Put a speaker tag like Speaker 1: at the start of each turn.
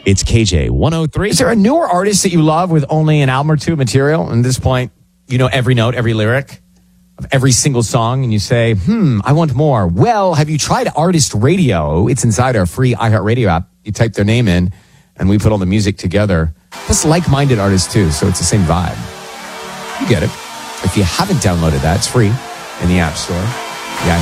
Speaker 1: It's KJ 103.
Speaker 2: Is there a newer artist that you love with only an album or two of material? And at this point, you know every note, every lyric of every single song, and you say, I want more. Well, have you tried Artist Radio? It's inside our free iHeartRadio app. You type their name in, and we put all the music together. Plus like-minded artists, too, so it's the same vibe. You get it. If you haven't downloaded that, it's free in the App Store.